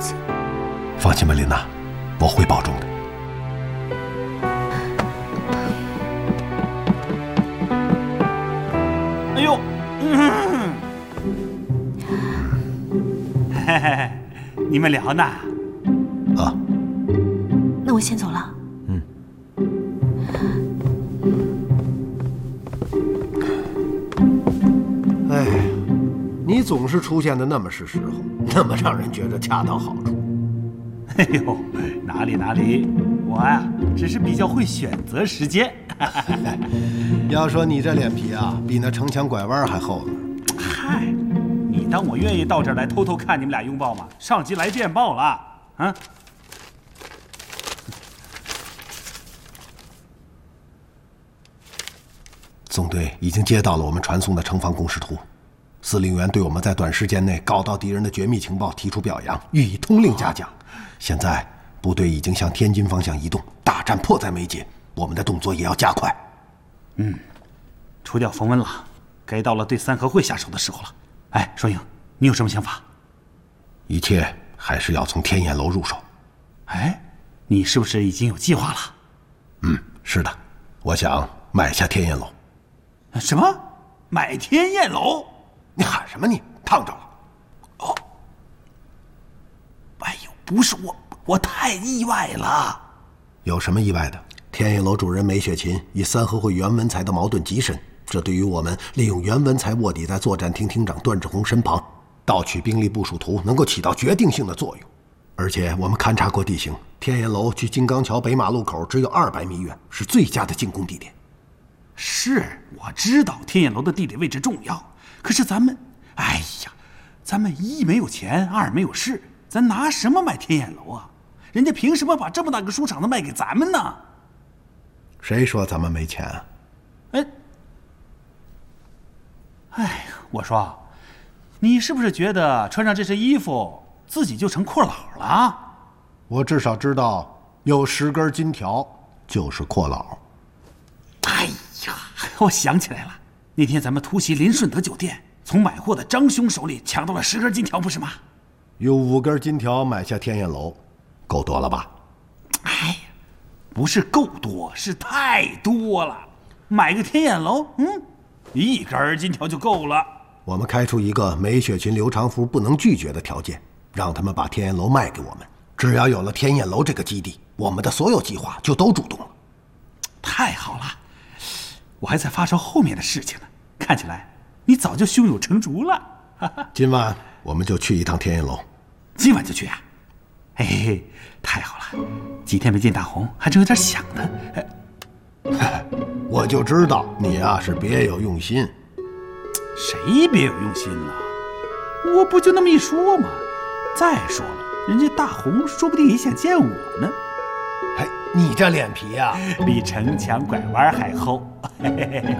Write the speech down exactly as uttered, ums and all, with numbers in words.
子。 放心吧，琳娜，我会保重的。 哎呦，嗯，嘿嘿嘿，你们聊呢？ 啊， 那我先走了。 嗯。哎，你总是出现的那么是时候，那么让人觉得恰到好处。 哎呦，哪里哪里，我呀、啊、只是比较会选择时间。 要说你这脸皮啊，比那城墙拐弯还厚呢。 嗨，你当我愿意到这儿来偷偷看你们俩拥抱吗？上级来电报了啊！ 纵队已经接到了我们传送的城防工事图，司令员对我们在短时间内搞到敌人的绝密情报提出表扬，予以通令嘉奖。现在部队已经向天津方向移动，大战迫在眉睫，我们的动作也要加快。 嗯，除掉冯文了，该到了对三合会下手的时候了。哎，双影，你有什么想法？ 一切还是要从天雁楼入手。 哎，你是不是已经有计划了？ 嗯，是的，我想买下天雁楼。 什么？买天雁楼？ 你喊什么你？烫着了。 哦。哎呦，不是我，我太意外了。 有什么意外的？天雁楼主人梅雪琴与三合会袁文才的矛盾极深，这对于我们利用袁文才卧底在作战厅厅长段志宏身旁，盗取兵力部署图，能够起到决定性的作用。而且我们勘察过地形，天雁楼距金刚桥北马路口只有二百米远，是最佳的进攻地点。 是，我知道天雁楼的地理位置重要，可是咱们，哎呀，咱们一没有钱，二没有势，咱拿什么买天雁楼啊？人家凭什么把这么大个书场子卖给咱们呢？ 谁说咱们没钱啊？ 哎，哎呀，我说，你是不是觉得穿上这身衣服，自己就成阔佬了？ 我至少知道，有十根金条就是阔佬。 哎呀，我想起来了，那天咱们突袭林顺德酒店，从买货的张兄手里抢到了十根金条，不是吗？ 用五根金条买下天雁楼，够多了吧？ 哎呀，不是够多，是太多了。买个天雁楼，嗯，一根金条就够了。 我们开出一个梅雪琴、刘长福不能拒绝的条件，让他们把天雁楼卖给我们。只要有了天雁楼这个基地，我们的所有计划就都主动了。 太好了，我还在发烧后面的事情呢。看起来你早就胸有成竹了。 今晚我们就去一趟天雁楼。 今晚就去啊？嘿嘿嘿，太好了！几天没见大红，还真有点想呢。 我就知道你啊是别有用心。 谁别有用心了？我不就那么一说吗？再说了，人家大红说不定也想见我呢。 哎，你这脸皮啊， 比城墙拐弯还厚。